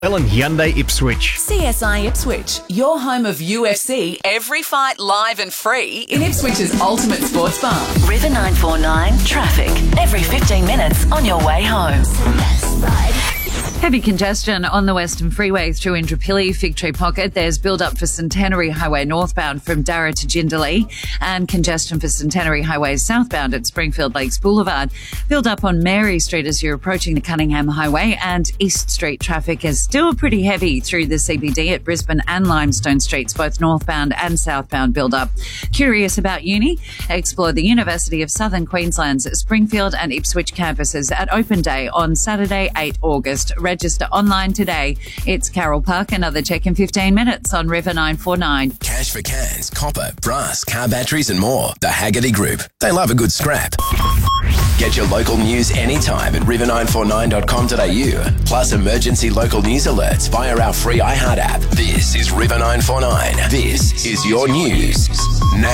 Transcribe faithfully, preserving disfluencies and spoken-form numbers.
Ellen Hyundai Ipswich. C S I Ipswich, your home of U F C, every fight live and free in Ipswich's ultimate sports bar. River nine four nine traffic every fifteen minutes on your way home. Heavy congestion on the Western Freeway through Indooroopilly, Fig Tree Pocket. There's build-up for Centenary Highway northbound from Darra to Jindalee, and congestion for Centenary Highway southbound at Springfield Lakes Boulevard. Build-up on Mary Street as you're approaching the Cunningham Highway, and East Street traffic is still pretty heavy through the C B D at Brisbane and Limestone Streets, both northbound and southbound build-up. Curious about uni? Explore the University of Southern Queensland's Springfield and Ipswich campuses at Open Day on Saturday, the eighth of August. Register online today. It's Carol Park. Another check in fifteen minutes on River nine four nine. Cash for cans, copper, brass, car batteries and more. The Haggerty Group. They love a good scrap. Get your local news anytime at river nine four nine dot com dot a u. Plus emergency local news alerts via our free iHeart app. This is River nine four nine. This is your news. Now